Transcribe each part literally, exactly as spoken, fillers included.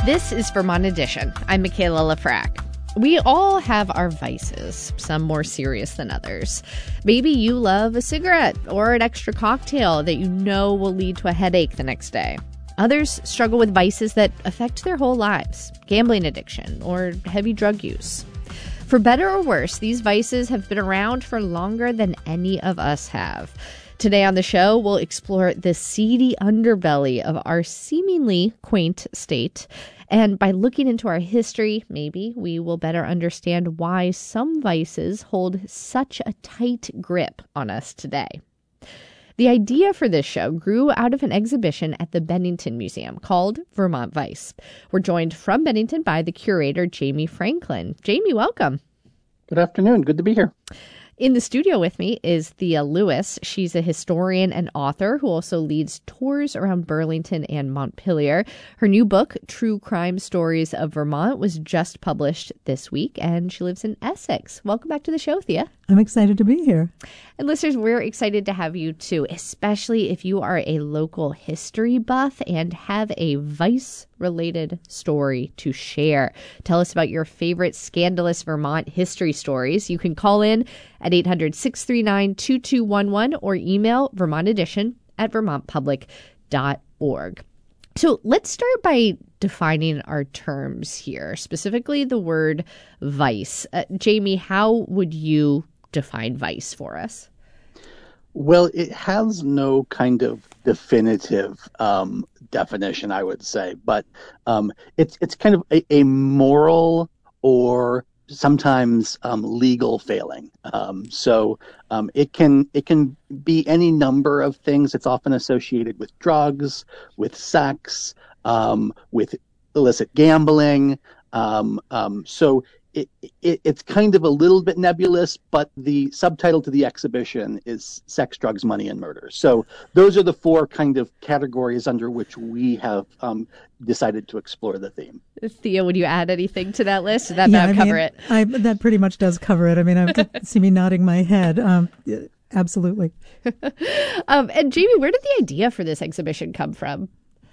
This is Vermont Edition. I'm Michaela Lafrac. We all have our vices, some more serious than others. Maybe you love a cigarette or an extra cocktail that you know will lead to a headache the next day. Others struggle with vices that affect their whole lives, gambling addiction or heavy drug use. For better or worse, these vices have been around for longer than any of us have. Today on the show, we'll explore the seedy underbelly of our seemingly quaint state. And by looking into our history, maybe we will better understand why some vices hold such a tight grip on us today. The idea for this show grew out of an exhibition at the Bennington Museum called Vermont Vice. We're joined from Bennington by the curator, Jamie Franklin. Jamie, welcome. Good afternoon. Good to be here. In the studio with me is Thea Lewis. She's a historian and author who also leads tours around Burlington and Montpelier. Her new book, True Crime Stories of Vermont, was just published this week, and she lives in Essex. Welcome back to the show, Thea. I'm excited to be here. And listeners, we're excited to have you too, especially if you are a local history buff and have a vice-related story to share. Tell us about your favorite scandalous Vermont history stories. You can call in at eight hundred, six three nine, two two one one or email Vermont Edition at vermont public dot org. So let's start by defining our terms here, specifically the word vice. Uh, Jamie, how would you define vice for us? Well, it has no kind of definitive um, definition, I would say, but um, it's it's kind of a, a moral or sometimes um, legal failing. Um, so um, it can it can be any number of things. It's often associated with drugs, with sex, um, with illicit gambling. Um, um, so it, it it's kind of a little bit nebulous, but the subtitle to the exhibition is Sex, Drugs, Money, and Murder. So those are the four kind of categories under which we have um, decided to explore the theme. Thea, would you add anything to that list? Did that yeah, about I cover mean, it? I, that pretty much does cover it. I mean, I can see me nodding my head. Um, absolutely. um, and Jamie, where did the idea for this exhibition come from?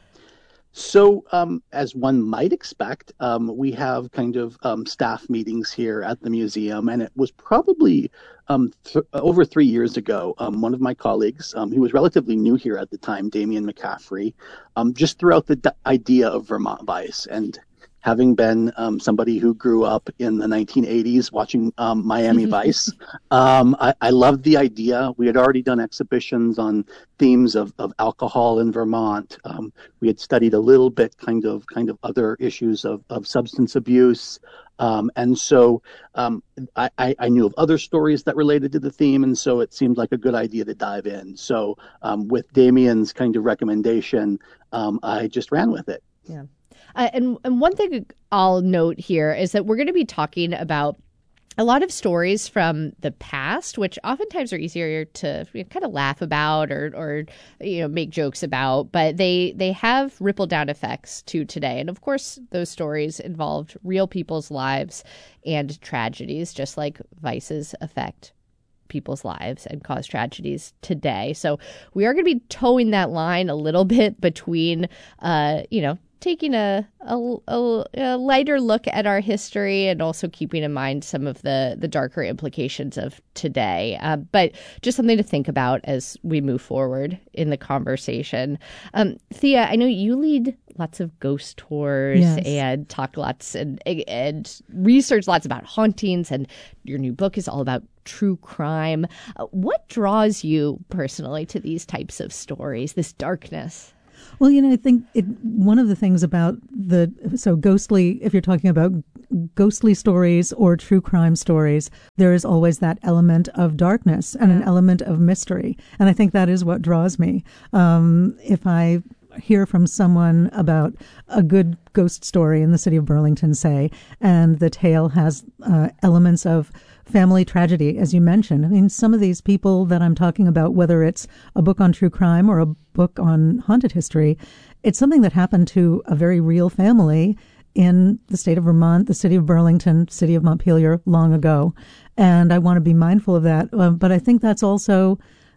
So, um, as one might expect, um, we have kind of um, staff meetings here at the museum, and it was probably um, th- over three years ago. Um, one of my colleagues, um, who was relatively new here at the time, Damian McCaffrey, um, just threw out the d- idea of Vermont Vice. And having been um, somebody who grew up in the nineteen eighties watching um, Miami Vice, um, I, I loved the idea. We had already done exhibitions on themes of, of alcohol in Vermont. Um, we had studied a little bit kind of kind of other issues of, of substance abuse. Um, and so um, I, I knew of other stories that related to the theme, and so it seemed like a good idea to dive in. So um, with Damian's kind of recommendation, um, I just ran with it. Yeah. Uh, and, and one thing I'll note here is that we're going to be talking about a lot of stories from the past, which oftentimes are easier to you know, kind of laugh about or, or you know make jokes about, but they they have ripple down effects to today. And of course, those stories involved real people's lives and tragedies, just like vices affect people's lives and cause tragedies today. So we are going to be towing that line a little bit between, uh, you know, taking a, a, a, a lighter look at our history and also keeping in mind some of the, the darker implications of today. Uh, but just something to think about as we move forward in the conversation. Um, Thea, I know you lead lots of ghost tours yes. and talk lots and, and research lots about hauntings, and your new book is all about true crime. Uh, what draws you personally to these types of stories, this darkness? Well, you know, I think it, one of the things about the, so ghostly, if you're talking about ghostly stories or true crime stories, there is always that element of darkness and an element of mystery. And I think that is what draws me. Um, if I hear from someone about a good ghost story in the city of Burlington, say, and the tale has uh, elements of family tragedy, as you mentioned. I mean, some of these people that I'm talking about, whether it's a book on true crime or a book on haunted history, it's something that happened to a very real family in the state of Vermont, the city of Burlington, city of Montpelier long ago. And I want to be mindful of that. Uh, but I think that's also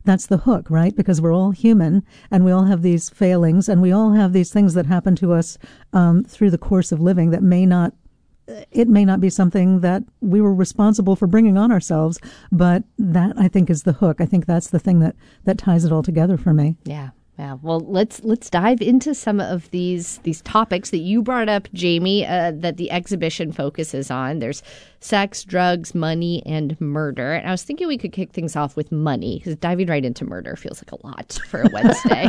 that's the hook, right? Because we're all human and we all have these failings and we all have these things that happen to us um, through the course of living that may not it may not be something that we were responsible for bringing on ourselves, but that, I think, is the hook. I think that's the thing that, that ties it all together for me. Yeah. Yeah. Well, let's let's dive into some of these these topics that you brought up, Jamie, uh, that the exhibition focuses on. There's sex, drugs, money, and murder. And I was thinking we could kick things off with money, because diving right into murder feels like a lot for a Wednesday.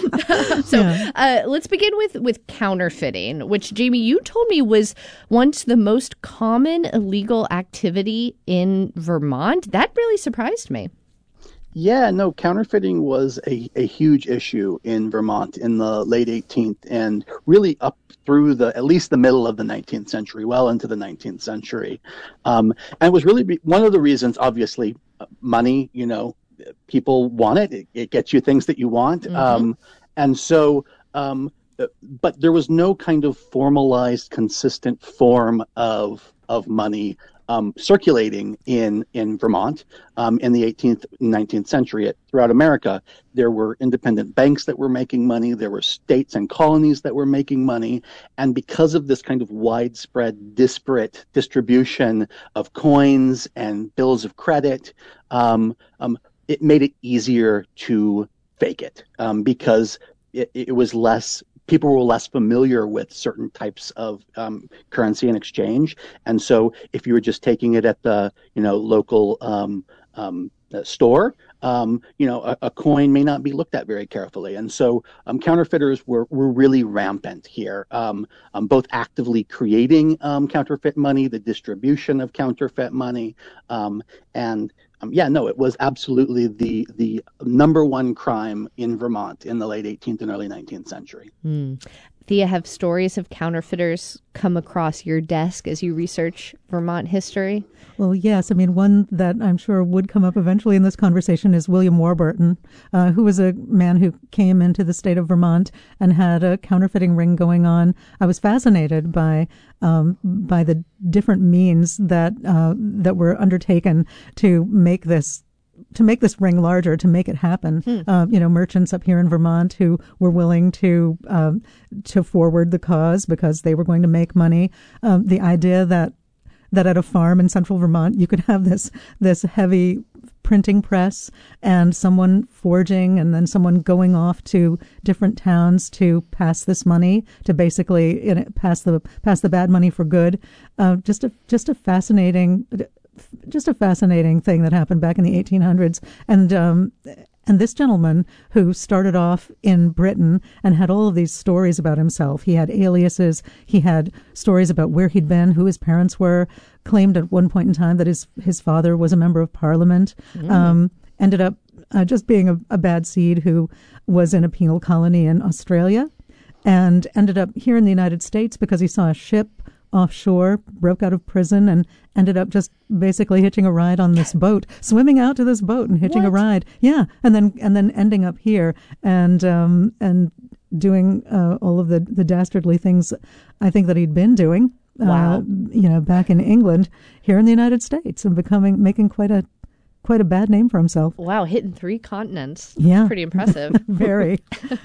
so yeah. uh, let's begin with, with counterfeiting, which, Jamie, you told me was once the most common illegal activity in Vermont. That really surprised me. Yeah, no, counterfeiting was a, a huge issue in Vermont in the late eighteenth and really up through the at least the middle of the nineteenth century, well into the nineteenth century. Um, and it was really be, one of the reasons, obviously, uh, money, you know, people want it. It, it gets you things that you want. Mm-hmm. Um, and so, um, but there was no kind of formalized, consistent form of of money Um, circulating in, in Vermont um, in the eighteenth and nineteenth century. Throughout America, there were independent banks that were making money. There were states and colonies that were making money. And because of this kind of widespread, disparate distribution of coins and bills of credit, um, um, it made it easier to fake it um, because it, it was less people were less familiar with certain types of um, currency and exchange. And so if you were just taking it at the, you know, local um, um, store, um, you know, a, a coin may not be looked at very carefully. And so um, counterfeiters were, were really rampant here, um, um, both actively creating um, counterfeit money, the distribution of counterfeit money, um, and Um, yeah, no, it was absolutely the the number one crime in Vermont in the late eighteenth and early nineteenth century. Mm. Thea, have stories of counterfeiters come across your desk as you research Vermont history? Well, yes. I mean, one that I'm sure would come up eventually in this conversation is William Warburton, uh, who was a man who came into the state of Vermont and had a counterfeiting ring going on. I was fascinated by um, by the different means that uh, that were undertaken to make this to make this ring larger, to make it happen. Hmm. Uh, you know, merchants up here in Vermont who were willing to um, to forward the cause because they were going to make money. Um, the idea that that at a farm in central Vermont you could have this this heavy printing press and someone forging and then someone going off to different towns to pass this money, to basically you know, pass the pass the bad money for good. Uh, just a just a fascinating. Just a fascinating thing that happened back in the eighteen hundreds. And um, and this gentleman who started off in Britain and had all of these stories about himself. He had aliases. He had stories about where he'd been, who his parents were, claimed at one point in time that his, his father was a member of parliament, mm. um, ended up uh, just being a, a bad seed who was in a penal colony in Australia and ended up here in the United States because he saw a ship offshore, broke out of prison, and ended up just basically hitching a ride on this boat, swimming out to this boat and hitching what? a ride. Yeah, and then and then ending up here and um, and doing uh, all of the, the dastardly things I think that he'd been doing. Wow. Uh, you know, back in England, here in the United States, and becoming making quite a quite a bad name for himself. Wow, hitting three continents. Yeah, pretty impressive. Very.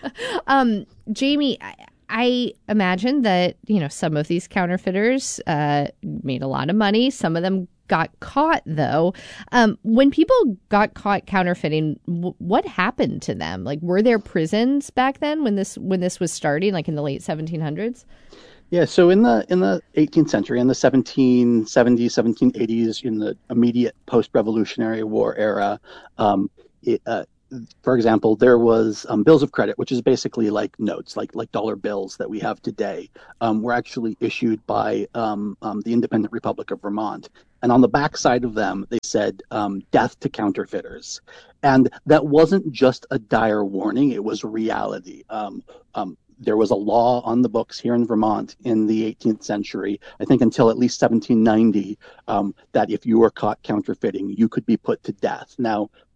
um, Jamie, I, I imagine that, you know, some of these counterfeiters uh, made a lot of money. Some of them got caught, though. Um, when people got caught counterfeiting, w- what happened to them? Like, were there prisons back then when this when this was starting, like in the late seventeen hundreds? Yeah, so in the in the eighteenth century, in the seventeen seventies, seventeen eighties, in the immediate post-Revolutionary War era, um, it, uh, for example, there was um, bills of credit, which is basically like notes, like like dollar bills that we have today, um, were actually issued by um, um, the Independent Republic of Vermont. And on the back side of them, they said, um, death to counterfeiters. And that wasn't just a dire warning, it was reality. Um, um, there was a law on the books here in Vermont in the eighteenth century, I think until at least seventeen ninety, um, that if you were caught counterfeiting, you could be put to death. Now,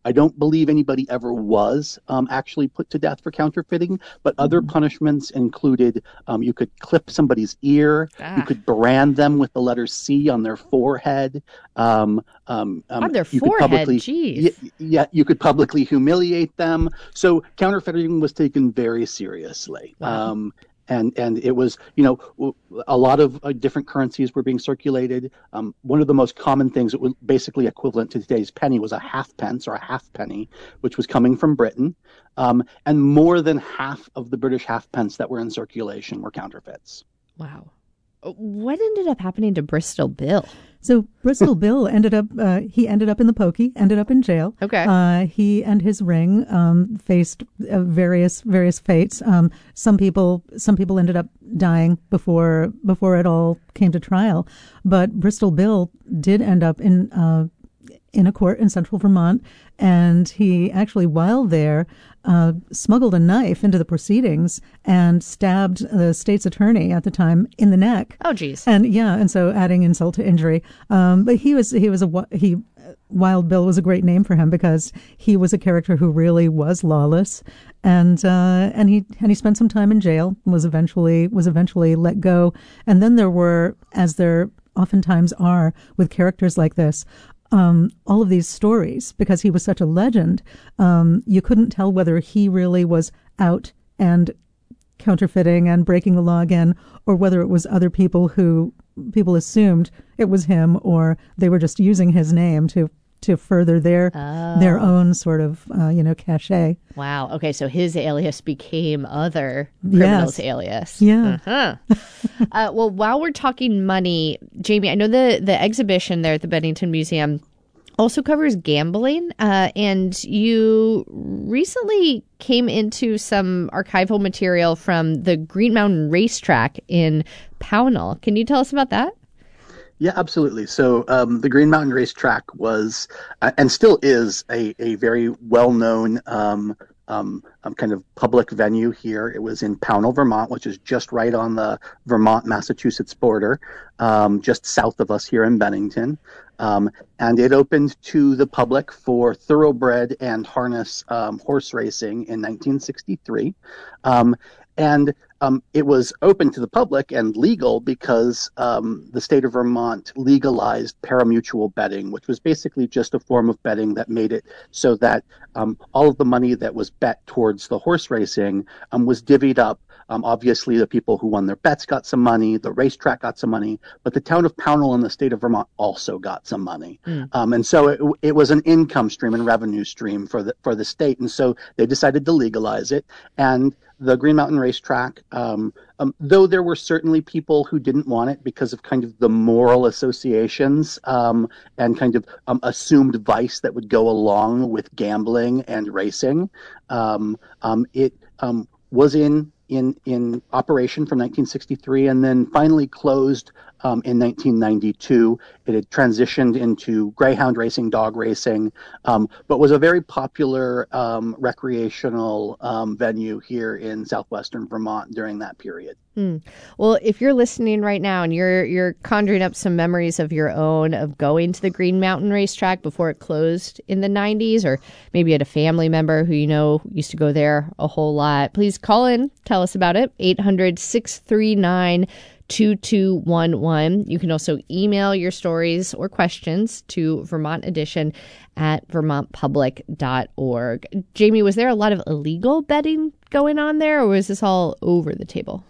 I don't believe anybody ever was um, actually put to death for counterfeiting, but other Mhm. punishments included um, you could clip somebody's ear, Ah. you could brand them with the letter C on their forehead. Um, um, um, On their you could forehead, publicly, jeez. y- yeah, you could publicly humiliate them. So counterfeiting was taken very seriously. Wow. Um, and and it was, you know, w- a lot of uh, different currencies were being circulated. Um, one of the most common things that was basically equivalent to today's penny was a halfpence or a halfpenny, which was coming from Britain. Um, and more than half of the British halfpence that were in circulation were counterfeits. Wow. What ended up happening to Bristol Bill? So Bristol Bill ended up, uh, he ended up in the pokey, ended up in jail. Okay. Uh, he and his ring um, faced uh, various various fates. Um, some people some people ended up dying before before it all came to trial, but Bristol Bill did end up in uh, in a court in central Vermont, and he actually, while there, uh, smuggled a knife into the proceedings and stabbed the state's attorney at the time in the neck. Oh, geez. And yeah, and so adding insult to injury. Um, but he was he was a wi- he Wild Bill was a great name for him because he was a character who really was lawless, and uh, and he and he spent some time in jail. Was eventually was eventually let go. And then there were, as there oftentimes are with characters like this, Um, all of these stories, because he was such a legend, um, you couldn't tell whether he really was out and counterfeiting and breaking the law again, or whether it was other people who people assumed it was him, or they were just using his name to to further their Oh. their own sort of uh, you know cachet. Wow. Okay, so his alias became other criminals' Yes. alias. Yeah. Uh-huh. uh, well, while we're talking money, Jamie, I know the the exhibition there at the Bennington Museum also covers gambling, uh, and you recently came into some archival material from the Green Mountain Racetrack in Pownell. Can you tell us about that? Yeah, absolutely. So um, the Green Mountain Racetrack was, uh, and still is, a, a very well-known um, um, um, kind of public venue here. It was in Pownell, Vermont, which is just right on the Vermont-Massachusetts border, um, just south of us here in Bennington. Um, and it opened to the public for thoroughbred and harness um, horse racing in nineteen sixty-three. Um, and um, it was open to the public and legal because um, the state of Vermont legalized parimutuel betting, which was basically just a form of betting that made it so that um, all of the money that was bet towards the horse racing um, was divvied up. Um, obviously, the people who won their bets got some money, the racetrack got some money, but the town of Pownell and the state of Vermont also got some money. Mm. Um, and so it, it was an income stream and revenue stream for the for the state. And so they decided to legalize it. And the Green Mountain Racetrack, um, um, though there were certainly people who didn't want it because of kind of the moral associations um, and kind of um, assumed vice that would go along with gambling and racing, um, um, it um, was in in in operation from nineteen sixty-three and then finally closed um, in nineteen ninety-two. It had transitioned into greyhound racing, dog racing, um, but was a very popular um, recreational um, venue here in southwestern Vermont during that period. Hmm. Well, if you're listening right now and you're you're conjuring up some memories of your own of going to the Green Mountain Racetrack before it closed in the nineties, or maybe you had a family member who you know used to go there a whole lot, please call in, tell us about it, eight hundred, six three nine, two two one one. You can also email your stories or questions to Vermont Edition at vermont public dot org. Jamie, was there a lot of illegal betting going on there, or was this all over the table?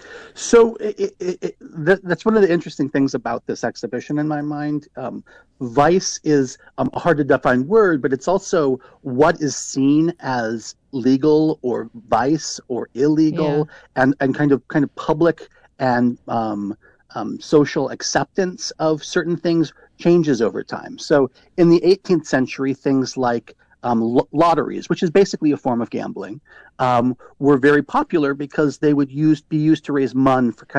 So it, it, it, that, that's one of the interesting things about this exhibition in my mind. Um, vice is um, a hard to define word, but it's also what is seen as legal or vice or illegal, yeah. and, and kind of kind of public and um, um, social acceptance of certain things changes over time. So in the eighteenth century, things like Um, l- lotteries, which is basically a form of gambling, um, were very popular because they would use be used to raise mon for,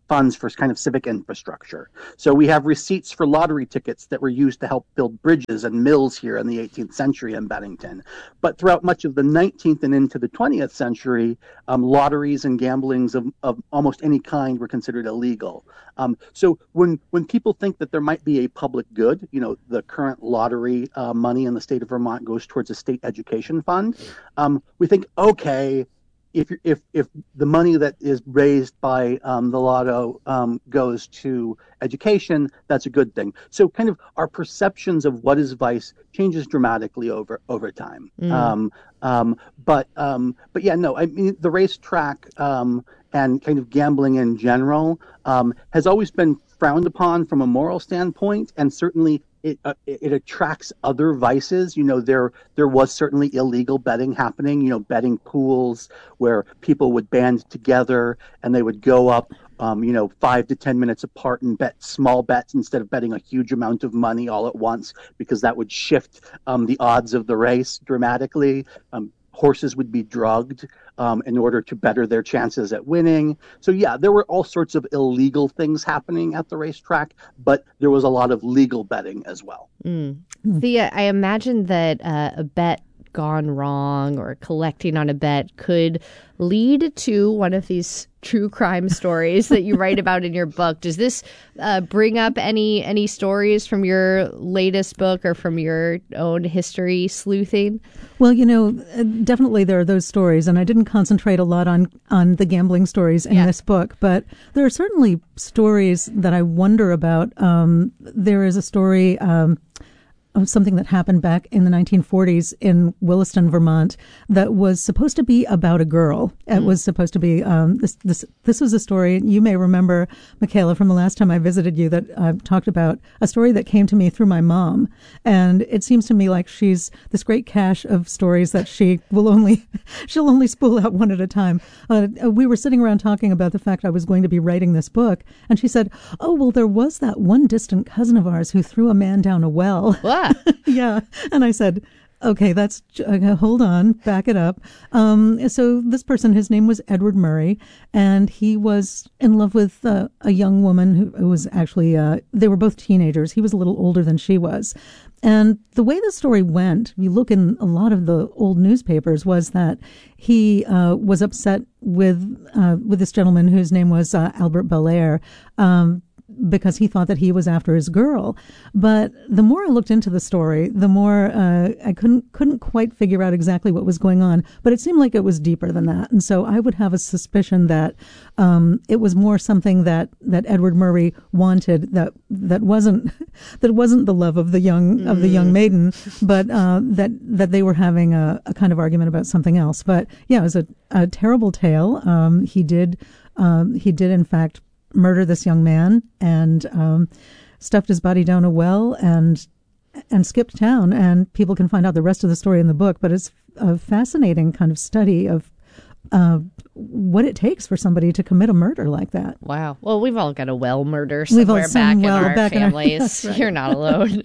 funds for kind of civic infrastructure. So we have receipts for lottery tickets that were used to help build bridges and mills here in the eighteenth century in Bennington. But throughout much of the nineteenth and into the twentieth century, um, lotteries and gamblings of, of almost any kind were considered illegal. Um, so when when people think that there might be a public good, you know, the current lottery uh, money in the state of Vermont goes towards a state education fund, um, we think, okay, If, if if the money that is raised by um, the lotto um, goes to education, that's a good thing. So kind of our perceptions of what is vice changes dramatically over over time. Mm. Um, um, but um, but yeah, no, I mean the racetrack um, and kind of gambling in general um, has always been frowned upon from a moral standpoint, and certainly It, uh, it attracts other vices. You know, there there was certainly illegal betting happening, you know, betting pools where people would band together and they would go up, um, you know, five to ten minutes apart and bet small bets instead of betting a huge amount of money all at once, because that would shift um, the odds of the race dramatically. Um, horses would be drugged um, in order to better their chances at winning. So yeah, there were all sorts of illegal things happening at the racetrack, but there was a lot of legal betting as well. Mm. Thea, I imagine that uh, a bet gone wrong or collecting on a bet could lead to one of these true crime stories that you write about in your book. Does this uh, bring up any any stories from your latest book or from your own history sleuthing? Well, you know, definitely there are those stories, and I didn't concentrate a lot on, on the gambling stories in yeah. this book, but there are certainly stories that I wonder about. Um, there is a story um, of something that happened back in the nineteen forties in Williston, Vermont, that was supposed to be about a girl. It mm. was supposed to be, um, this, this, this was a story you may remember, Michaela, from the last time I visited you, that I talked about a story that came to me through my mom. And it seems to me like she's this great cache of stories that she will only, she'll only spool out one at a time. Uh, we were sitting around talking about the fact I was going to be writing this book. And she said, oh, well, there was that one distant cousin of ours who threw a man down a well. What? Yeah. And I said, okay, that's, uh, hold on, back it up. Um, so this person, his name was Edward Murray, and he was in love with uh, a young woman who, who was actually, uh, they were both teenagers. He was a little older than she was. And the way the story went, you look in a lot of the old newspapers, was that he uh, was upset with, uh, with this gentleman whose name was uh, Albert Belair, um, because he thought that he was after his girl. But the more I looked into the story, the more uh, I couldn't couldn't quite figure out exactly what was going on. But it seemed like it was deeper than that. And so I would have a suspicion that um, it was more something that, that Edward Murray wanted that that wasn't that wasn't the love of the young mm. of the young maiden, but uh, that that they were having a, a kind of argument about something else. But yeah, it was a, a terrible tale. Um, he did um, he did in fact murder this young man and um, stuffed his body down a well and and skipped town. And people can find out the rest of the story in the book, but it's a fascinating kind of study of uh, what it takes for somebody to commit a murder like that. Wow. Well, we've all got a well murder somewhere back well in our back families. In our, right. You're not alone.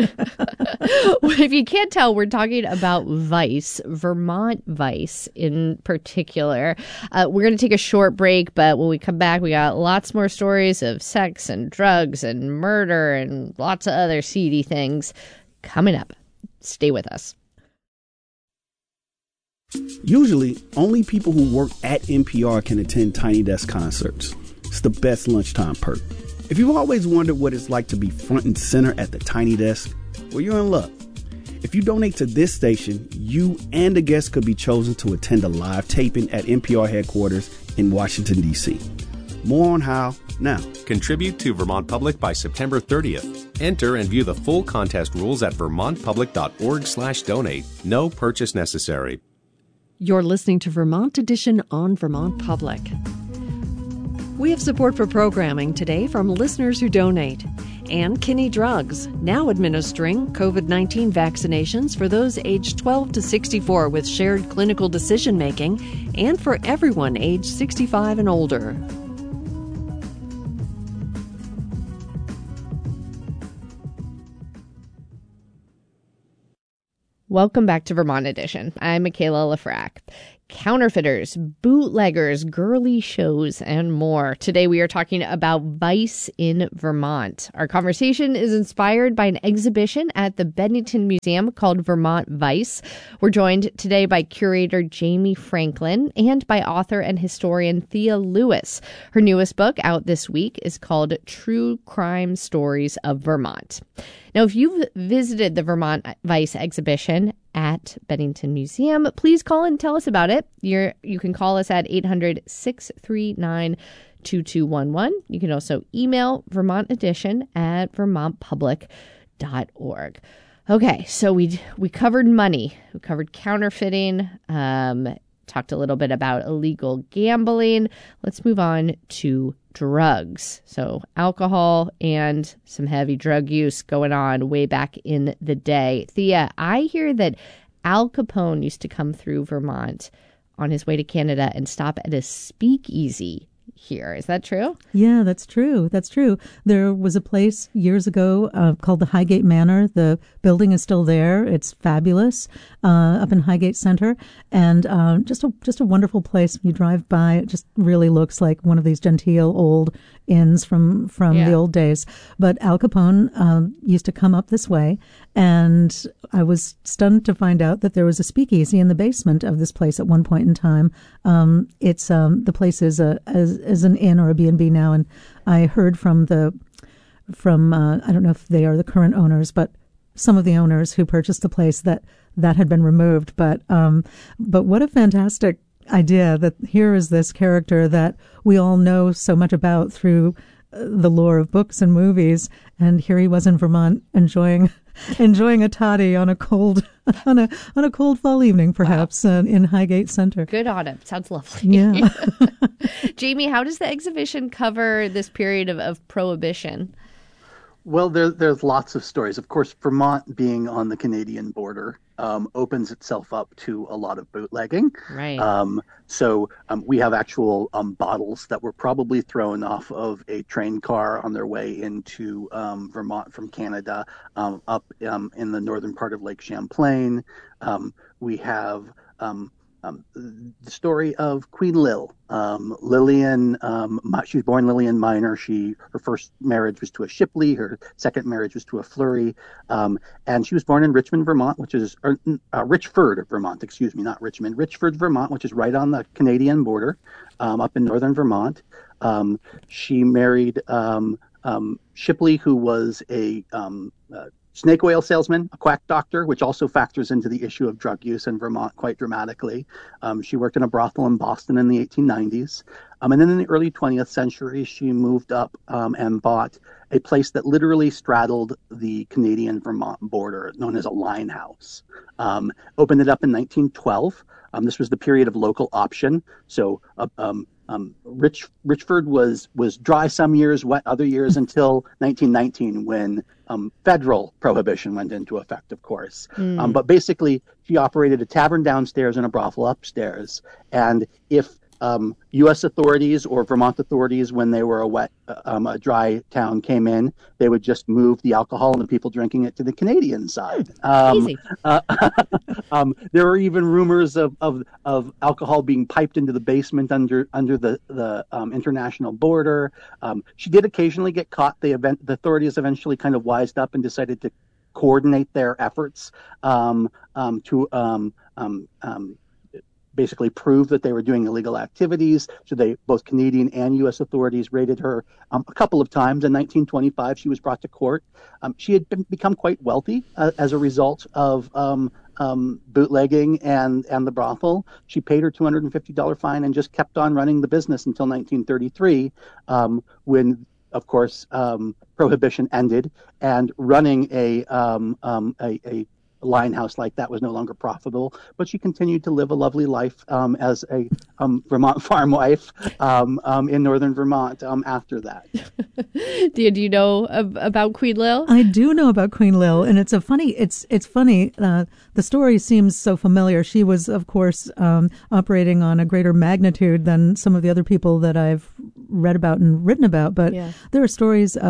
If you can't tell, we're talking about vice, Vermont vice in particular. Uh, we're going to take a short break, but when we come back, we got lots more stories of sex and drugs and murder and lots of other seedy things coming up. Stay with us. Usually, only people who work at N P R can attend Tiny Desk concerts. It's the best lunchtime perk. If you've always wondered what it's like to be front and center at the Tiny Desk, well, you're in luck. If you donate to this station, you and a guest could be chosen to attend a live taping at N P R headquarters in Washington, D C. More on how now. Contribute to Vermont Public by September thirtieth. Enter and view the full contest rules at vermontpublic.org slash donate. No purchase necessary. You're listening to Vermont Edition on Vermont Public. We have support for programming today from listeners who donate. And Kinney Drugs, now administering COVID nineteen vaccinations for those aged twelve to sixty-four with shared clinical decision-making and for everyone aged sixty-five and older. Welcome back to Vermont Edition. I'm Michaela Lafrac. counterfeiters, bootleggers, girly shows, and more. Today we are talking about Vice in Vermont. Our conversation is inspired by an exhibition at the Bennington Museum called Vermont Vice. We're joined today by curator Jamie Franklin and by author and historian Thea Lewis. Her newest book out this week is called True Crime Stories of Vermont. Now, if you've visited the Vermont Vice exhibition at Bennington Museum, please call and tell us about it. You're, you can call us at eight hundred, six three nine, two two one one. You can also email Vermont Edition at vermont public dot org. Okay, so we we covered money. We covered counterfeiting, um, talked a little bit about illegal gambling. Let's move on to drugs. So alcohol and some heavy drug use going on way back in the day. Thea, I hear that Al Capone used to come through Vermont on his way to Canada and stop at a speakeasy here. Is that true? Yeah, that's true. That's true. There was a place years ago uh, called the Highgate Manor. The building is still there. It's fabulous, uh, up in Highgate Center, and uh, just a just a wonderful place. You drive by, it just really looks like one of these genteel old inns from from Yeah. the old days. But Al Capone um, used to come up this way, and I was stunned to find out that there was a speakeasy in the basement of this place at one point in time. Um, it's um, the place is a as, as an inn or a B and B now, and I heard from the from uh, I don't know if they are the current owners, but some of the owners who purchased the place that that had been removed. But um, but what a fantastic idea that here is this character that we all know so much about through the lore of books and movies, and here he was in Vermont enjoying enjoying a toddy on a cold on a on a cold fall evening, perhaps. Wow. uh, in Highgate Center. Good on him. Sounds lovely. Yeah. Jamie, how does the exhibition cover this period of, of prohibition? Well, there, there's lots of stories. Of course, Vermont being on the Canadian border um, opens itself up to a lot of bootlegging. Right. Um, so um, we have actual um, bottles that were probably thrown off of a train car on their way into um, Vermont from Canada, um, up um, in the northern part of Lake Champlain. Um, we have um, Um, the story of Queen Lil, um, Lillian. Um, she was born Lillian Minor. She her first marriage was to a Shipley. Her second marriage was to a Fleury, um, and she was born in Richmond, Vermont, which is or, uh, Richford, Vermont. Excuse me, not Richmond. Richford, Vermont, which is right on the Canadian border, um, up in northern Vermont. Um, she married um, um, Shipley, who was a um, uh, snake oil salesman, a quack doctor, which also factors into the issue of drug use in Vermont quite dramatically. Um, she worked in a brothel in Boston in the eighteen nineties. Um, and then in the early twentieth century, she moved up um, and bought a place that literally straddled the Canadian-Vermont border, known as a line house. Um, opened it up in nineteen twelve. Um, this was the period of local option. So uh, um, um, Rich, Richford was was dry some years, wet other years, until nineteen nineteen, when um, federal prohibition went into effect, of course. Mm. Um, but basically, she operated a tavern downstairs and a brothel upstairs. And if um, U S authorities or Vermont authorities, when they were a wet, um, a dry town, came in, they would just move the alcohol and the people drinking it to the Canadian side. Um, Easy. Uh, um, there were even rumors of, of, of alcohol being piped into the basement under under the the um, international border. Um, she did occasionally get caught. The event, the authorities eventually kind of wised up and decided to coordinate their efforts um, um, to um, um, um, basically prove that they were doing illegal activities. So they, both Canadian and U S authorities, raided her um, a couple of times. In nineteen twenty-five, she was brought to court. Um, she had been, become quite wealthy uh, as a result of um, um, bootlegging and, and the brothel. She paid her two hundred fifty dollars fine and just kept on running the business until nineteen thirty-three, um, when, of course, um, prohibition ended, and running a, um, um, a, a line house like that was no longer profitable. But she continued to live a lovely life um, as a um, Vermont farm wife um, um, in northern Vermont um, after that. do, do you know ab- about Queen Lil? I do know about Queen Lil, and it's a funny. It's it's funny. Uh, the story seems so familiar. She was, of course, um, operating on a greater magnitude than some of the other people that I've read about and written about. But yeah. there are stories of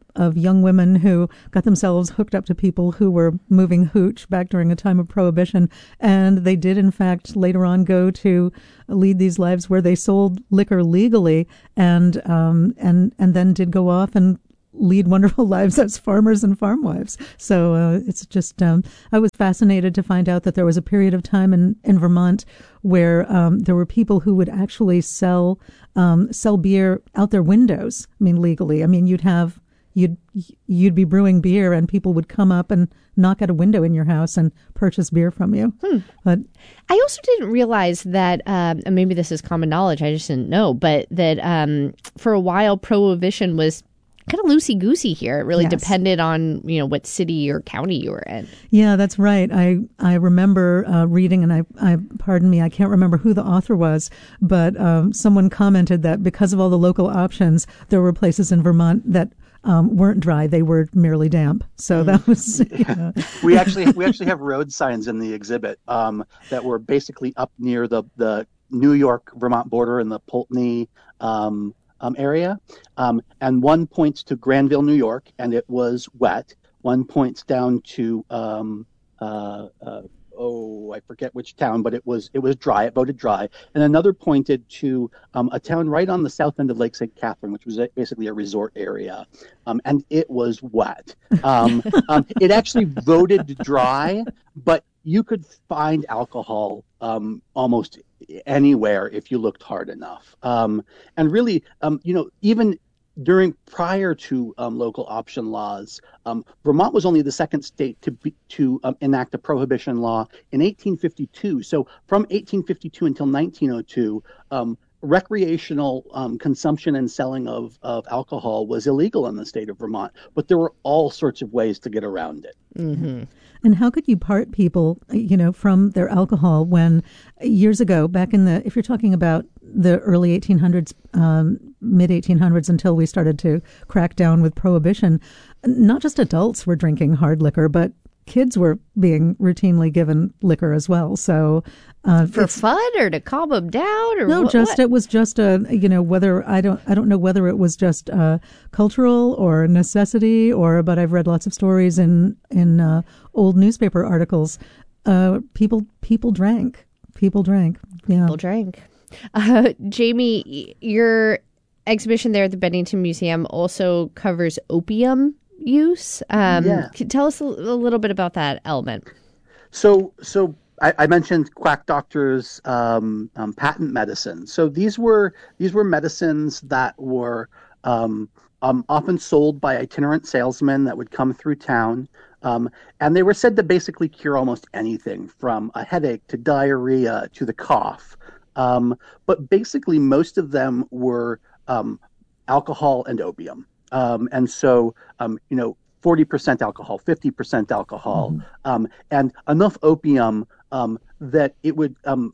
of young women who got themselves hooked up to people who were moving hooch back during a time of Prohibition. And they did, in fact, later on go to lead these lives where they sold liquor legally and um, and and then did go off and lead wonderful lives as farmers and farm wives. So uh, it's just, um, I was fascinated to find out that there was a period of time in, in Vermont where um, there were people who would actually sell um, sell beer out their windows. I mean, legally. I mean, you'd have you'd you'd be brewing beer, and people would come up and knock at a window in your house and purchase beer from you. Hmm. But I also didn't realize that, um, and maybe this is common knowledge, I just didn't know, but that um, for a while Prohibition was kind of loosey-goosey here. It really Yes. depended on, you know, what city or county you were in. Yeah, that's right. I I remember uh, reading, and I, I pardon me, I can't remember who the author was, but um, someone commented that because of all the local options, there were places in Vermont that um, weren't dry; they were merely damp. So that was. You know. we actually we actually have road signs in the exhibit um, that were basically up near the the New York Vermont border in the Poultney Um, Um, area, um, and one points to Granville, New York, and it was wet. One points down to um, uh, uh, oh, I forget which town, but it was it was dry. It voted dry, and another pointed to um, a town right on the south end of Lake Saint Catherine, which was a, basically a resort area, um, and it was wet. Um, um, it actually voted dry, but you could find alcohol um, almost anywhere if you looked hard enough. Um, and really, um, you know, even during prior to um, local option laws, um, Vermont was only the second state to be, to um, enact a prohibition law in eighteen fifty-two. So from eighteen fifty-two until nineteen oh two, um, recreational um, consumption and selling of, of alcohol was illegal in the state of Vermont, but there were all sorts of ways to get around it. Mm-hmm. And how could you part people, you know, from their alcohol when years ago, back in the, if you're talking about the early eighteen hundreds, um, mid eighteen hundreds until we started to crack down with Prohibition, not just adults were drinking hard liquor, but kids were being routinely given liquor as well. So uh, For fun or to calm them down? Or no, what, just what? it was just a, you know, whether I don't I don't know whether it was just uh, cultural or necessity, or but I've read lots of stories in in uh, old newspaper articles. Uh, people people drank. People drank. Yeah. People drank. Uh, Jamie, your exhibition there at the Bennington Museum also covers opium use. Um, Yeah. can- Tell us a, a little bit about that element. So, so I, I mentioned quack doctors' um, um, patent medicine. So these were these were medicines that were um, um, often sold by itinerant salesmen that would come through town, um, and they were said to basically cure almost anything from a headache to diarrhea to the cough. Um, but basically, most of them were um, alcohol and opium. Um, and so, um, you know, forty percent alcohol, fifty percent alcohol, mm-hmm. um, and enough opium um, that it would um,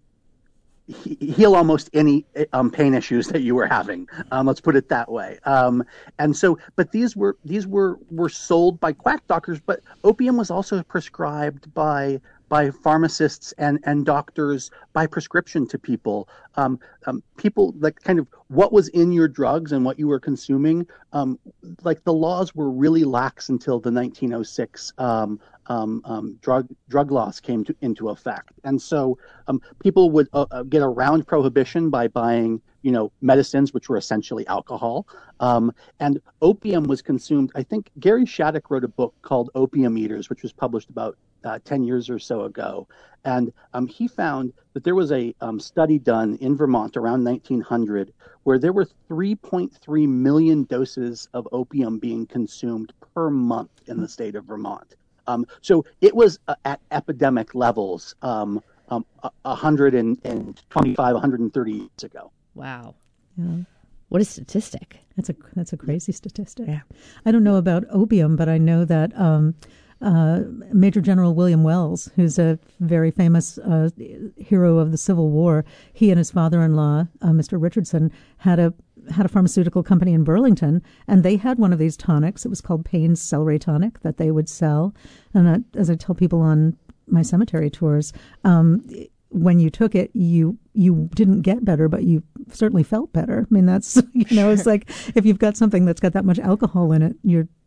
he- heal almost any um, pain issues that you were having. Um, let's put it that way. Um, and so, but these were these were were sold by quack doctors, but opium was also prescribed by by pharmacists and, and doctors by prescription to people. Um, um, people, like kind of what was in your drugs and what you were consuming, um, like the laws were really lax until the nineteen oh six um, um, um, drug drug laws came to, into effect. And so um, people would uh, uh, get around prohibition by buying, you know, medicines, which were essentially alcohol. Um, and opium was consumed. I think Gary Shattuck wrote a book called Opium Eaters, which was published about Uh, ten years or so ago. And um, he found that there was a um, study done in Vermont around nineteen hundred where there were three point three million doses of opium being consumed per month in the state of Vermont. Um, so it was uh, at epidemic levels um, um, one hundred twenty-five, one hundred thirty years ago. Wow. Yeah. What a statistic. That's a that's a crazy statistic. Yeah. I don't know about opium, but I know that um, uh, Major General William Wells, who's a very famous uh, hero of the Civil War, he and his father-in-law, uh, Mister Richardson, had a had a pharmaceutical company in Burlington, and they had one of these tonics. It was called Payne's Celery Tonic that they would sell. And I, as I tell people on my cemetery tours, um, when you took it, you you didn't get better, but you certainly felt better. I mean, that's, you know, it's like if you've got something that's got that much alcohol in it, you're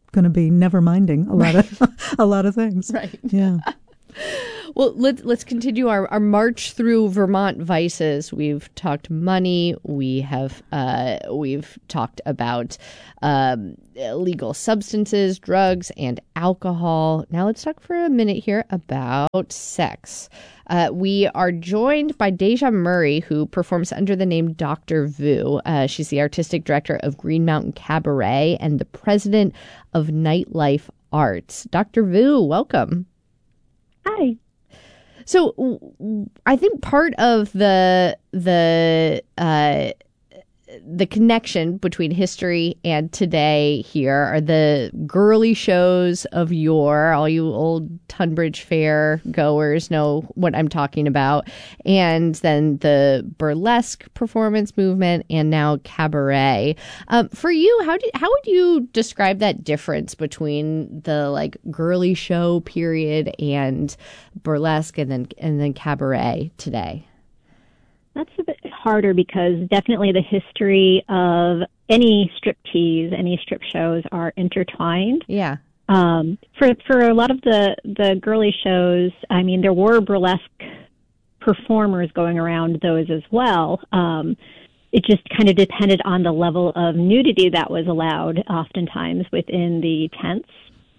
going to be never minding a lot of a lot of things. Right. Yeah. Well, let's let's continue our, our march through Vermont vices. We've talked money. We have uh, we've talked about um, illegal substances, drugs, and alcohol. Now let's talk for a minute here about sex. Uh, we are joined by Deja Murray, who performs under the name Doctor Vu. Uh, she's the artistic director of Green Mountain Cabaret and the president of Nightlife Arts. Doctor Vu, welcome. Hi. So I think part of the the uh, the connection between history and today here are the girly shows of yore. All you old Tunbridge Fair goers know what I'm talking about. And then the burlesque performance movement and now cabaret. Um, for you, how do how would you describe that difference between the like girly show period and burlesque and then and then cabaret today? That's a bit harder because definitely the history of any striptease, any strip shows are intertwined. Yeah. Um, for for a lot of the, the girly shows, I mean, there were burlesque performers going around those as well. Um, it just kind of depended on the level of nudity that was allowed oftentimes within the tents.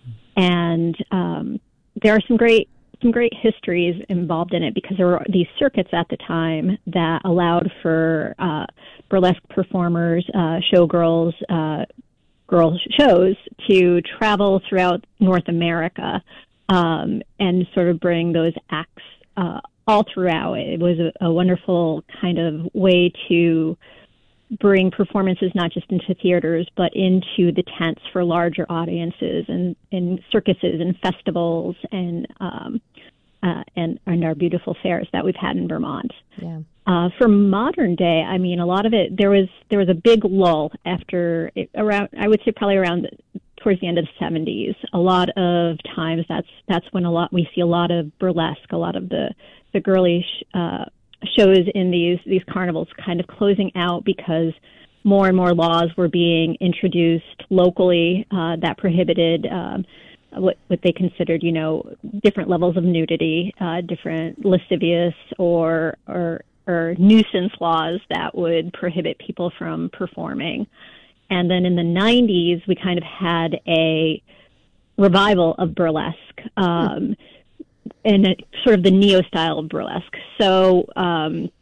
And um, there are some great some great histories involved in it because there were these circuits at the time that allowed for uh, burlesque performers, uh, showgirls, uh, girl shows to travel throughout North America um, and sort of bring those acts uh, all throughout. It was a, a wonderful kind of way to bring performances not just into theaters, but into the tents for larger audiences and, and circuses and festivals and um, uh, and, and our beautiful fairs that we've had in Vermont. Yeah. Uh, for modern day, I mean, a lot of it, there was there was a big lull after it, around, I would say probably around towards the end of the seventies. A lot of times that's that's when a lot we see a lot of burlesque, a lot of the the girly sh- uh, shows in these these carnivals kind of closing out because more and more laws were being introduced locally uh, that prohibited um, what what they considered, you know, different levels of nudity, uh, different lascivious or or or nuisance laws that would prohibit people from performing. And then in the nineties, we kind of had a revival of burlesque. Um, and a, sort of the neo style of burlesque. So um,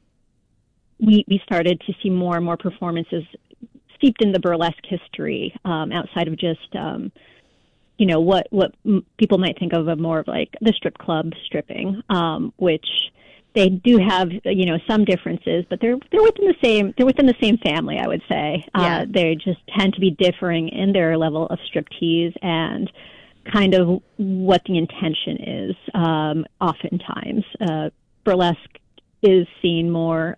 we we started to see more and more performances steeped in the burlesque history, um, outside of just um, you know what what m- people might think of as more of like the strip club stripping, um, which they do have you know some differences, but they're they're within the same they're within the same family, I would say. Yeah. Uh, they just tend to be differing in their level of striptease and kind of what the intention is. Um, oftentimes, uh, burlesque is seen more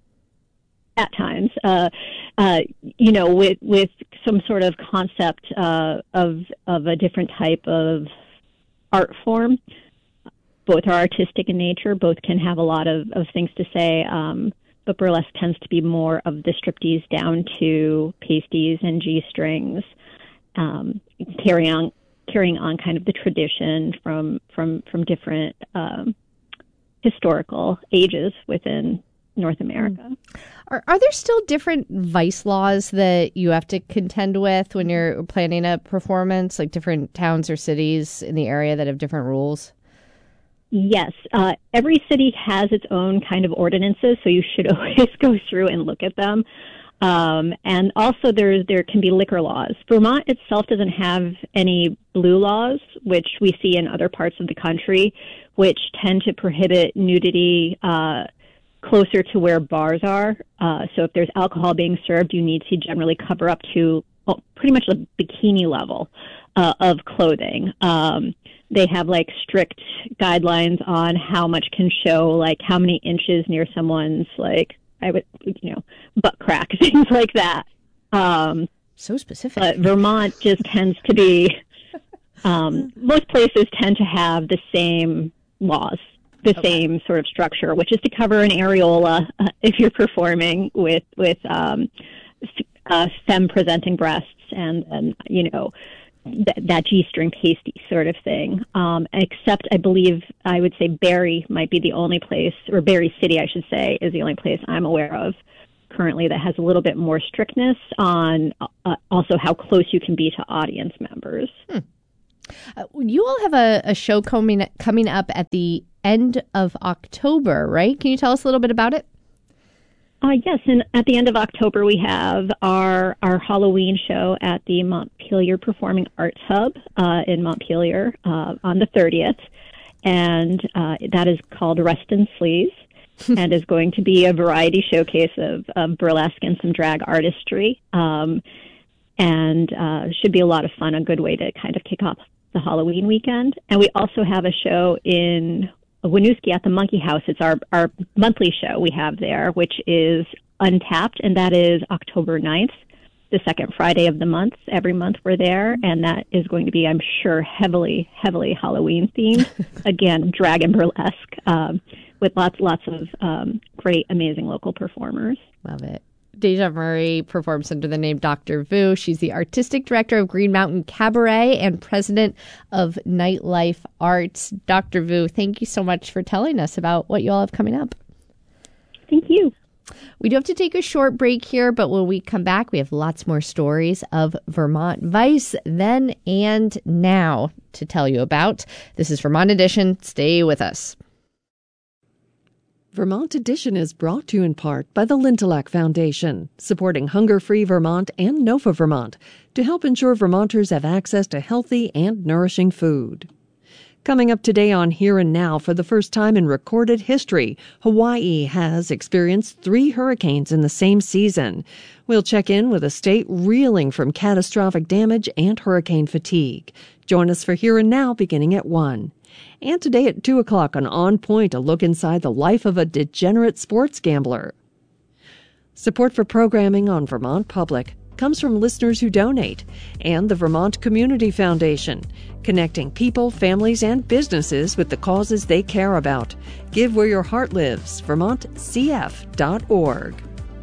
at times, uh, uh, you know, with with some sort of concept uh, of of a different type of art form. Both are artistic in nature. Both can have a lot of, of things to say, um, but burlesque tends to be more of the striptease down to pasties and G-strings, um, carrying on carrying on kind of the tradition from from from different um, historical ages within North America. Are, are there still different vice laws that you have to contend with when you're planning a performance, like different towns or cities in the area that have different rules? Yes. Uh, every city has its own kind of ordinances, so you should always go through and look at them. Um, and also there there can be liquor laws. Vermont itself doesn't have any blue laws, which we see in other parts of the country, which tend to prohibit nudity uh, closer to where bars are. Uh, so if there's alcohol being served, you need to generally cover up to well, pretty much the bikini level uh, of clothing. Um, they have like strict guidelines on how much can show, like how many inches near someone's like I would, you know, butt crack, things like that. Um, so specific. But Vermont just tends to be, um, most places tend to have the same laws, the okay. same sort of structure, which is to cover an areola uh, if you're performing with, with um, uh, femme-presenting breasts and, and, you know, th- that G-string pasty sort of thing. Um, except I believe I would say Barrie might be the only place, or Barrie City, I should say, is the only place I'm aware of currently that has a little bit more strictness on uh, also how close you can be to audience members. Hmm. Uh, you all have a, a show coming coming up at the end of October, right? Can you tell us a little bit about it? Uh, yes, and at the end of October, we have our our Halloween show at the Montpelier Performing Arts Hub uh, in Montpelier uh, on the thirtieth, and uh, that is called Rest in Sleaze, and is going to be a variety showcase of, of burlesque and some drag artistry, um, and uh, should be a lot of fun, a good way to kind of kick off the Halloween weekend. And we also have a show in Winooski at the Monkey House. It's our, our monthly show we have there, which is Untapped, and that is October ninth, the second Friday of the month. Every month we're there, and that is going to be, I'm sure, heavily, heavily Halloween themed. Again, drag and burlesque, um, with lots, lots of um, great, amazing local performers. Love it. Deja Murray performs under the name Doctor Vu. She's the artistic director of Green Mountain Cabaret and president of Nightlife Arts. Doctor Vu, thank you so much for telling us about what you all have coming up. Thank you. We do have to take a short break here, but when we come back, we have lots more stories of Vermont Vice then and now to tell you about. This is Vermont Edition. Stay with us. Vermont Edition is brought to you in part by the Lintelec Foundation, supporting Hunger-Free Vermont and Nova Vermont to help ensure Vermonters have access to healthy and nourishing food. Coming up today on Here and Now, for the first time in recorded history, Hawaii has experienced three hurricanes in the same season. We'll check in with a state reeling from catastrophic damage and hurricane fatigue. Join us for Here and Now beginning at one. And today at two o'clock on On Point, a look inside the life of a degenerate sports gambler. Support for programming on Vermont Public comes from listeners who donate and the Vermont Community Foundation, connecting people, families, and businesses with the causes they care about. Give where your heart lives. Vermont C F dot org.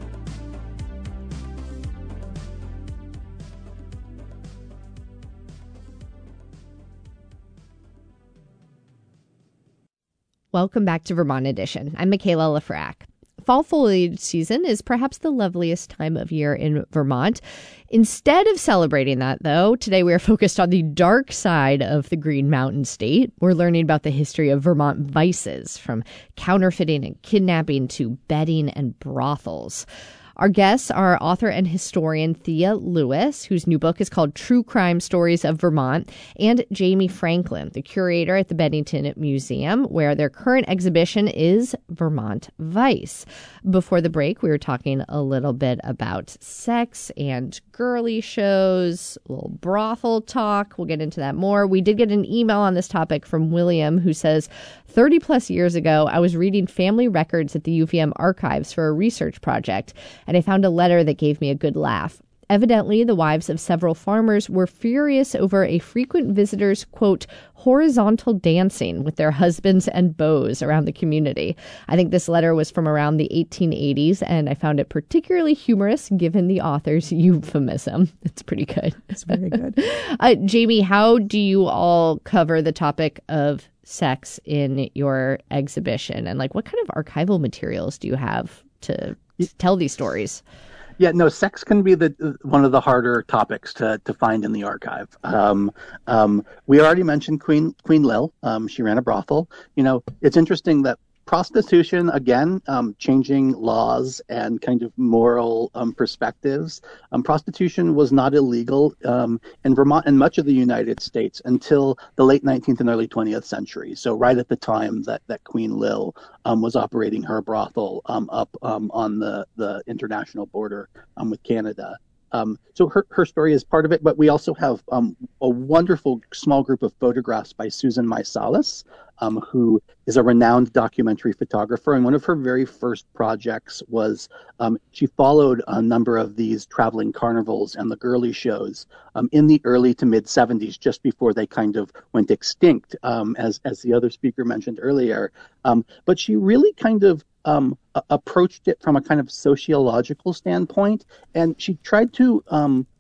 Welcome back to Vermont Edition. I'm Michaela Lafrac. Fall foliage season is perhaps the loveliest time of year in Vermont. Instead of celebrating that, though, today we are focused on the dark side of the Green Mountain State. We're learning about the history of Vermont vices, from counterfeiting and kidnapping to betting and brothels. Our guests are author and historian Thea Lewis, whose new book is called True Crime Stories of Vermont, and Jamie Franklin, the curator at the Bennington Museum, where their current exhibition is Vermont Vice. Before the break, we were talking a little bit about sex and girly shows, a little brothel talk. We'll get into that more. We did get an email on this topic from William, who says, thirty plus years ago, I was reading family records at the U V M archives for a research project, and I found a letter that gave me a good laugh. Evidently, the wives of several farmers were furious over a frequent visitor's, quote, horizontal dancing with their husbands and beaux around the community. I think this letter was from around the eighteen eighties, and I found it particularly humorous given the author's euphemism. It's pretty good. It's very good. uh, Jamie, how do you all cover the topic of sex in your exhibition? And like, what kind of archival materials do you have to, to tell these stories? Yeah, no, sex can be the one of the harder topics to, to find in the archive. Um, um, we already mentioned Queen Queen Lil. Um, she ran a brothel. You know, it's interesting that prostitution, again, um, changing laws and kind of moral um, perspectives. Um, prostitution was not illegal um, in Vermont and much of the United States until the late nineteenth and early twentieth century. So right at the time that, that Queen Lil um, was operating her brothel um, up um, on the, the international border um, with Canada. Um, so her, her story is part of it, but we also have um, a wonderful small group of photographs by Susan Meisalas, um, who is a renowned documentary photographer. And one of her very first projects was um, she followed a number of these traveling carnivals and the girly shows um, in the early to mid seventies, just before they kind of went extinct, um, as, as the other speaker mentioned earlier. Um, but she really kind of Um, approached it from a kind of sociological standpoint, and she tried to um,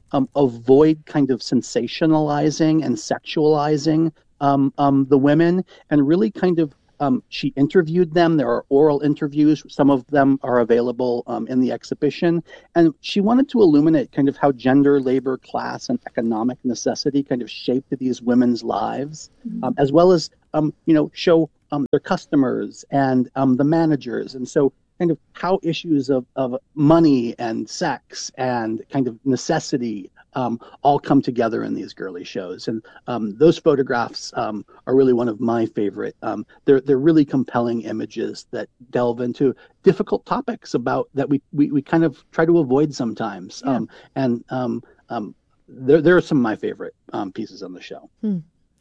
um, avoid kind of sensationalizing and sexualizing um, um, the women, and really kind of Um, she interviewed them. There are oral interviews. Some of them are available um, in the exhibition. And she wanted to illuminate kind of how gender, labor, class, and economic necessity kind of shaped these women's lives, mm-hmm. um, as well as, um, you know, show um, their customers and um, the managers. And so kind of how issues of, of money and sex and kind of necessity Um, all come together in these girly shows, and um, those photographs um, are really one of my favorite. Um, they're they're really compelling images that delve into difficult topics about that we we, we kind of try to avoid sometimes. Yeah. Um, and um, um, there there are some of my favorite um, pieces on the show. Hmm.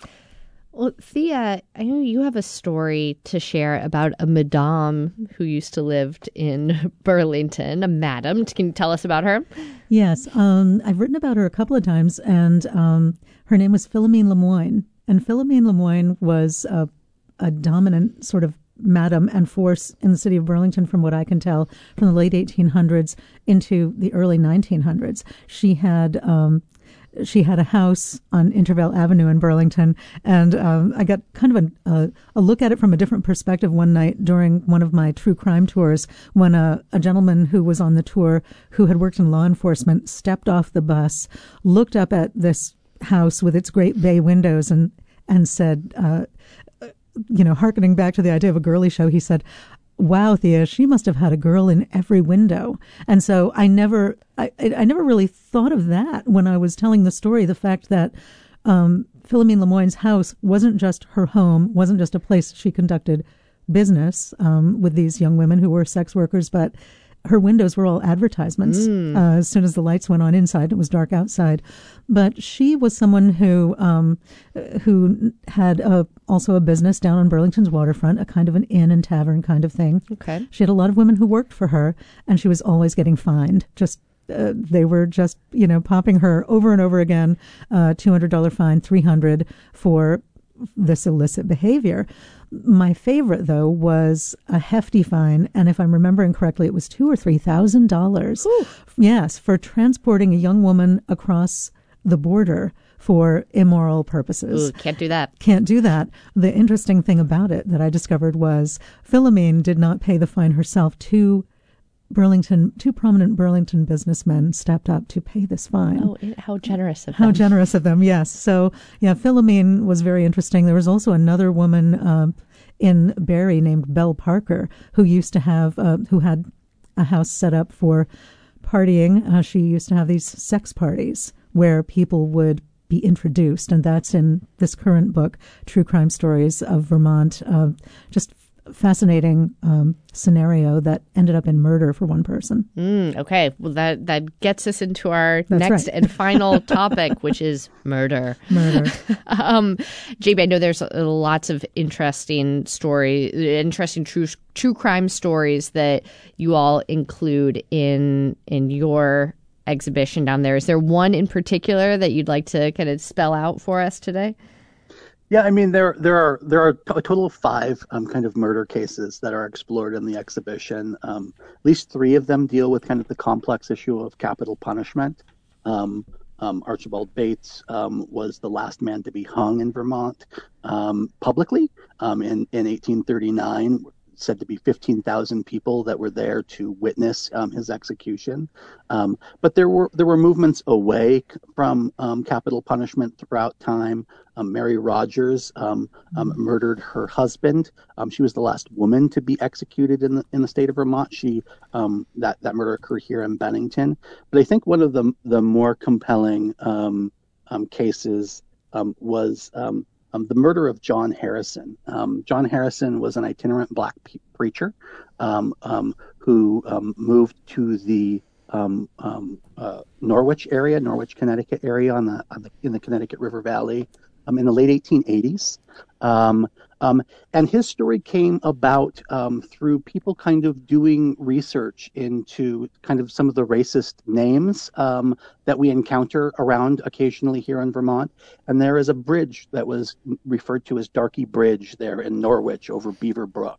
Well, Thea, I know you have a story to share about a madame who used to live in Burlington, a madam. Can you tell us about her? Yes. Um, I've written about her a couple of times, and um, her name was Philomene Lemoine. And Philomene Lemoine was a, a dominant sort of madam and force in the city of Burlington, from what I can tell, from the late eighteen hundreds into the early nineteen hundreds. She had... Um, She had a house on Intervale Avenue in Burlington, and um, I got kind of a, a, a look at it from a different perspective one night during one of my true crime tours when a, a gentleman who was on the tour, who had worked in law enforcement, stepped off the bus, looked up at this house with its great bay windows, and, and said, uh, you know, hearkening back to the idea of a girly show, he said, "Wow, Thea, she must have had a girl in every window." And so I never, I, I never really thought of that when I was telling the story. The fact that um, Philomene Lemoine's house wasn't just her home, wasn't just a place she conducted business um, with these young women who were sex workers, but her windows were all advertisements. Mm. Uh, as soon as the lights went on inside, it was dark outside. But she was someone who um, who had a, also a business down on Burlington's waterfront, a kind of an inn and tavern kind of thing. Okay. She had a lot of women who worked for her, and she was always getting fined. Just uh, they were just you know popping her over and over again. Uh, two hundred dollar fine, three hundred for this illicit behavior. My favorite, though, was a hefty fine, and if I'm remembering correctly, it was two or three thousand dollars. Yes, for transporting a young woman across the border for immoral purposes. Ooh, can't do that. Can't do that. The interesting thing about it that I discovered was Philomene did not pay the fine herself. Two Burlington, two prominent Burlington businessmen stepped up to pay this fine. Oh, how generous of them. How generous of them, yes. So, yeah, Philomene was very interesting. There was also another woman uh, in Barrie named Belle Parker who used to have, uh, who had a house set up for partying. Uh, she used to have these sex parties where people would be introduced, and that's in this current book, True Crime Stories of Vermont. Uh, just fascinating um, scenario that ended up in murder for one person. Mm, okay, well that that gets us into our That's next right. and final topic, which is murder. Murder. um, J B, I know there's lots of interesting story, interesting true true crime stories that you all include in in your exhibition down there. Is there one in particular that you'd like to kind of spell out for us today? Yeah, I mean there there are there are a total of five um, kind of murder cases that are explored in the exhibition. Um, at least three of them deal with kind of the complex issue of capital punishment. Um, um, Archibald Bates um, was the last man to be hung in Vermont um, publicly um, in in eighteen thirty-nine. Said to be fifteen thousand people that were there to witness um, his execution. Um, but there were there were movements away from um, capital punishment throughout time. Um, Mary Rogers um, um, murdered her husband. Um, she was the last woman to be executed in the in the state of Vermont. She um, that that murder occurred here in Bennington. But I think one of the the more compelling um, um, cases um, was. Um, Um, the murder of John Harrison. Um, John Harrison was an itinerant black pe- preacher um, um, who um, moved to the um, um, uh, Norwich area, Norwich, Connecticut area on the, on the in the Connecticut River Valley um, in the late eighteen eighties. Um, um, and his story came about um, through people kind of doing research into kind of some of the racist names um, that we encounter around occasionally here in Vermont. And there is a bridge that was referred to as Darky Bridge there in Norwich over Beaver Brook.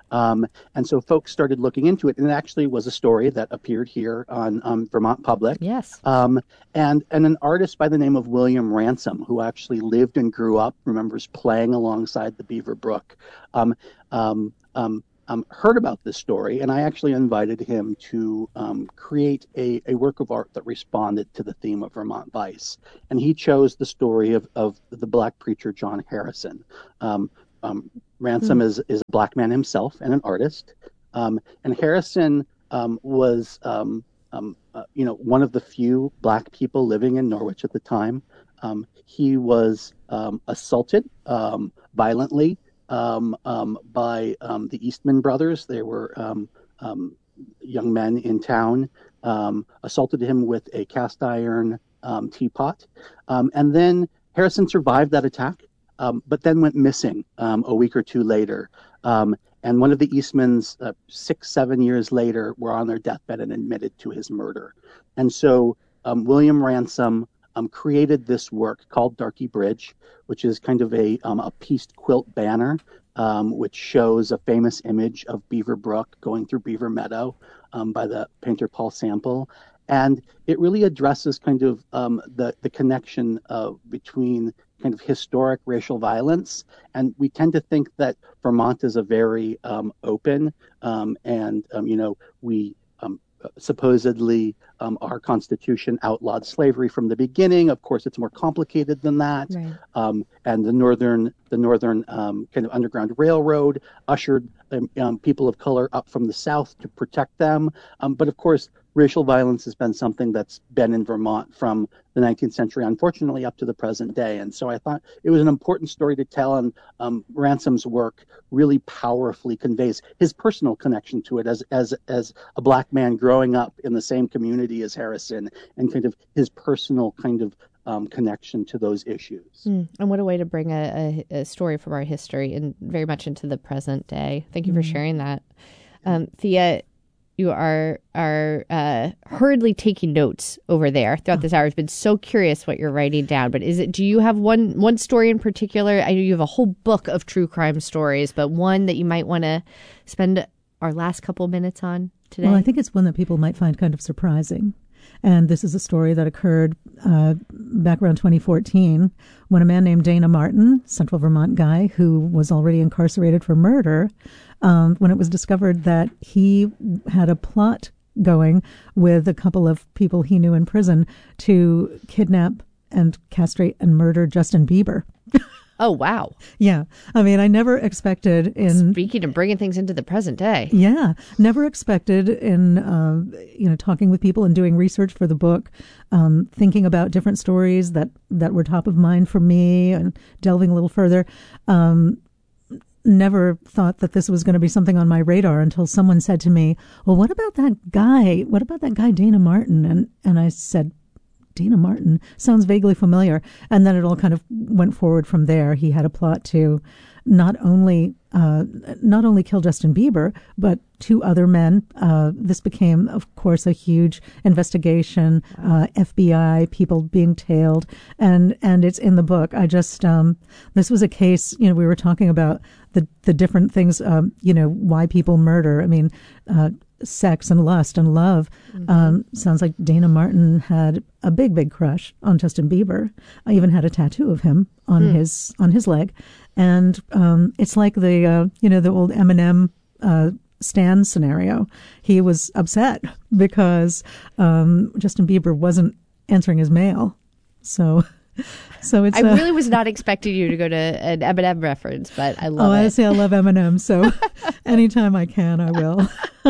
Um, and so folks started looking into it, and it actually was a story that appeared here on um, Vermont Public. Yes. Um, and and an artist by the name of William Ransom, who actually lived and grew up, remembers playing alongside the Beaver Brook, um, um, um, um, heard about this story, and I actually invited him to um, create a, a work of art that responded to the theme of Vermont Vice. And he chose the story of, of the Black preacher John Harrison. Um, um, Ransom mm. is, is a Black man himself and an artist. Um, and Harrison um, was, um, um, uh, you know, one of the few Black people living in Norwich at the time. Um, he was um, assaulted um, violently um, um, by um, the Eastman brothers. They were um, um, young men in town, um, assaulted him with a cast iron um, teapot. Um, and then Harrison survived that attack. Um, but then went missing um, a week or two later. Um, and one of the Eastmans, uh, six, seven years later, were on their deathbed and admitted to his murder. And so um, William Ransom um, created this work called Darky Bridge, which is kind of a, um, a pieced quilt banner, um, which shows a famous image of Beaver Brook going through Beaver Meadow um, by the painter Paul Sample. And it really addresses kind of um, the, the connection uh, between kind of historic racial violence. And we tend to think that Vermont is a very um, open um, and, um, you know, we um, supposedly um, our Constitution outlawed slavery from the beginning. Of course, it's more complicated than that. Right. Um, and the northern, the northern um, kind of Underground Railroad ushered um, um, people of color up from the South to protect them. Um, but of course, racial violence has been something that's been in Vermont from the nineteenth century, unfortunately, up to the present day. And so I thought it was an important story to tell, and um, Ransom's work really powerfully conveys his personal connection to it as as as a Black man growing up in the same community as Harrison, and kind of his personal kind of um, connection to those issues. Mm. And what a way to bring a, a, a story from our history and very much into the present day. Thank you mm. for sharing that. Um, Thea, you are are uh, hurriedly taking notes over there throughout this hour. I've been so curious what you're writing down. But is it? Do you have one one story in particular? I know you have a whole book of true crime stories, but one that you might want to spend our last couple minutes on today. Well, I think it's one that people might find kind of surprising. And this is a story that occurred uh, back around twenty fourteen when a man named Dana Martin, Central Vermont guy who was already incarcerated for murder, um, when it was discovered that he had a plot going with a couple of people he knew in prison to kidnap and castrate and murder Justin Bieber. Oh, wow. Yeah. I mean, I never expected in... Speaking of bringing things into the present day. Yeah. Never expected in, uh, you know, talking with people and doing research for the book, um, thinking about different stories that, that were top of mind for me and delving a little further. Um, never thought that this was going to be something on my radar until someone said to me, well, what about that guy? What about that guy, Dana Martin? And, and I said, Dana Martin sounds vaguely familiar. And then it all kind of went forward from there. He had a plot to not only uh, not only kill Justin Bieber, but two other men. Uh, this became, of course, a huge investigation, uh, F B I, people being tailed, and, and it's in the book. I just, um, this was a case, you know, we were talking about the, the different things, um, you know, why people murder. I mean, uh, sex and lust and love. Mm-hmm. Um, sounds like Dana Martin had a big, big crush on Justin Bieber. I even had a tattoo of him on mm. his on his leg, and um, it's like the uh, you know the old Eminem uh, Stan scenario. He was upset because um, Justin Bieber wasn't answering his mail, so. So it's. I uh, really was not expecting you to go to an Eminem reference, but I love oh, it. Oh, I say I love Eminem, so anytime I can, I will.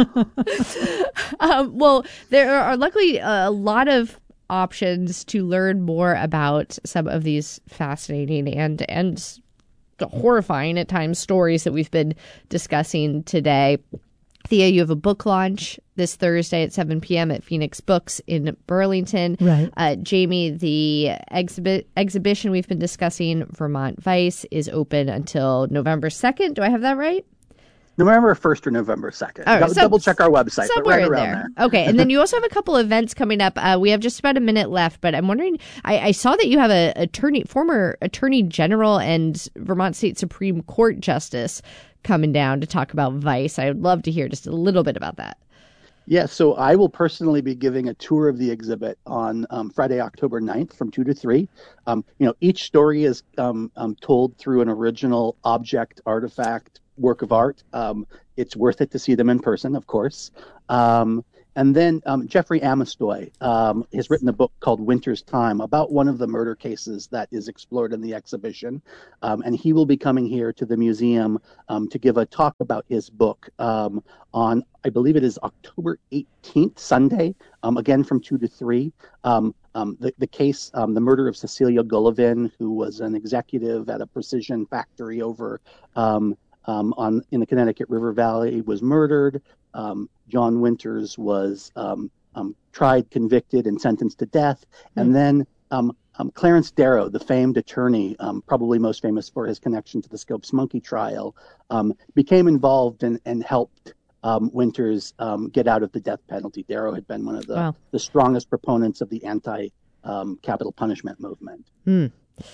um, well, there are luckily a lot of options to learn more about some of these fascinating and and horrifying at times stories that we've been discussing today. Thea, you have a book launch this Thursday at seven p.m. at Phoenix Books in Burlington. Right. Uh, Jamie, the exhibit exhibition we've been discussing, Vermont Vice, is open until November second. Do I have that right? November first or November second. All right, Double, so- double check our website, but Somewhere right in around there. there. Okay, and then you also have a couple events coming up. Uh, we have just about a minute left, but I'm wondering. I, I saw that you have a attorney, former Attorney General and Vermont State Supreme Court Justice coming down to talk about Vice. I would love to hear just a little bit about that. Yeah, so I will personally be giving a tour of the exhibit on um, Friday, October ninth from two to three. Um, you know, each story is um, um, told through an original object, artifact, work of art. Um, it's worth it to see them in person, of course. Um, and then um, Jeffrey Amistoy um, has written a book called Winter's Time about one of the murder cases that is explored in the exhibition. Um, and he will be coming here to the museum um, to give a talk about his book um, on, I believe it is October eighteenth, Sunday, um, again from two to three. Um, um, the, the case, um, the murder of Cecilia Gullivin, who was an executive at a precision factory over um, um, on in the Connecticut River Valley, was murdered. Um, John Winters was um, um, tried, convicted, and sentenced to death. Mm-hmm. And then um, um, Clarence Darrow, the famed attorney, um, probably most famous for his connection to the Scopes Monkey trial, um, became involved and, and helped um, Winters um, get out of the death penalty. Darrow had been one of the, wow. the strongest proponents of the anti-capital um, punishment movement. Hmm.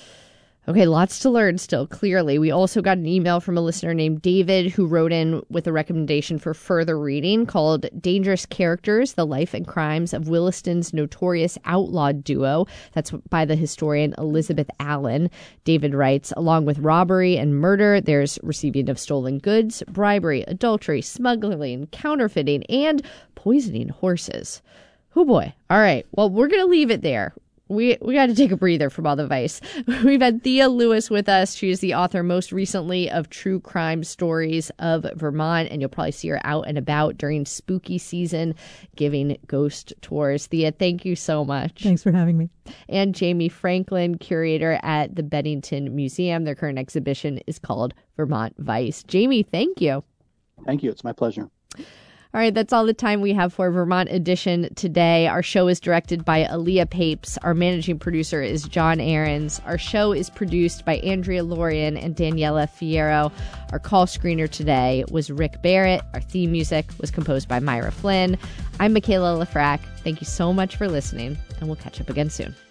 Okay, lots to learn still, clearly. We also got an email from a listener named David who wrote in with a recommendation for further reading called Dangerous Characters, The Life and Crimes of Williston's Notorious Outlaw Duo. That's by the historian Elizabeth Allen. David writes, along with robbery and murder, there's receiving of stolen goods, bribery, adultery, smuggling, counterfeiting, and poisoning horses. Oh boy. All right. Well, we're going to leave it there. We we got to take a breather from all the Vice. We've had Thea Lewis with us. She is the author most recently of True Crime Stories of Vermont, and you'll probably see her out and about during spooky season giving ghost tours. Thea, thank you so much. Thanks for having me. And Jamie Franklin, curator at the Bennington Museum. Their current exhibition is called Vermont Vice. Jamie, thank you. Thank you. It's my pleasure. All right, that's all the time we have for Vermont Edition today. Our show is directed by Aaliyah Papes. Our managing producer is John Ahrens. Our show is produced by Andrea Lorian and Daniela Fierro. Our call screener today was Rick Barrett. Our theme music was composed by Myra Flynn. I'm Michaela Lafrac. Thank you so much for listening, and we'll catch up again soon.